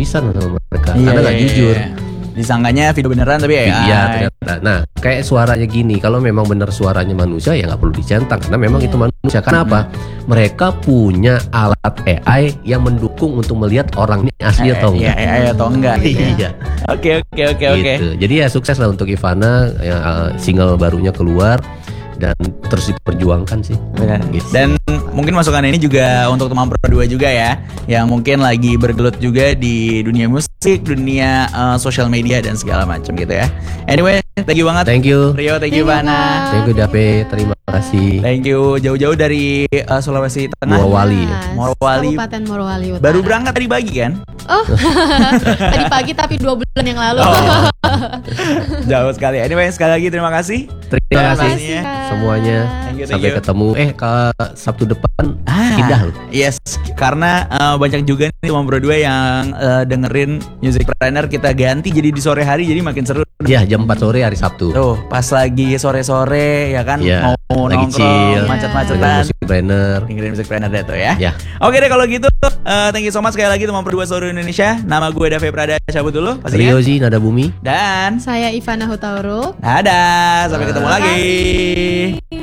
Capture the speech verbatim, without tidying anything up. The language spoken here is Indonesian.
pisan sama mereka Iya, karena nggak iya, jujur. iya. Disangkanya video beneran tapi ya. Iya ternyata. Nah kayak suaranya gini, kalau memang benar suaranya manusia ya nggak perlu dicentang karena memang Iya. itu manusia. Kenapa? Mereka punya alat A I yang mendukung untuk melihat orang ini asli atau Iya, enggak. iya, iya atau enggak. Iya. Oke, oke, oke, oke. Gitu. Jadi ya sukses lah untuk Ivana, ya, uh, single barunya keluar dan terus diperjuangkan sih. Benar. Gitu. Dan mungkin masukan ini juga untuk teman Pro dua juga ya, yang mungkin lagi bergelut juga di dunia musik, dunia uh, social media dan segala macam gitu ya. Anyway, thank you banget. Thank you. Rio, thank you Thank you, Ivana. Kak. Thank you Dape, terima kasih. Thank you jauh-jauh dari uh, Sulawesi Tengah. Morowali. Mas, Morowali. Kabupaten Morowali Utara. Baru berangkat tadi pagi kan? Oh, tadi pagi tapi dua bulan yang lalu. Oh. Jauh sekali. Anyway, sekali lagi terima kasih. Terima Terima kasih kasih, Kak. semuanya. Thank you, thank Sampai you. ketemu. Eh ke Sabtu depan Ah, pindah loh. yes, karena uh, banyak juga nih teman Pro dua yang uh, dengerin Music Planner kita ganti jadi di sore hari jadi makin seru. Ya jam empat sore hari Sabtu. Tuh, pas lagi sore-sore ya kan Iya, mau lagi nongkrong, chill. macet-macetan. Dengan musik trainer. Dengerin Music Planner deh tuh ya. Ya. Oke deh kalau gitu, uh, thank you so much sekali lagi teman Pro dua seluruh Indonesia. Nama gue Dave Prada, cabut dulu pastinya. Riozi Nada Bumi. Dan Saya Ivana Hutauruk. dadah, sampai ketemu Terima lagi. kasih.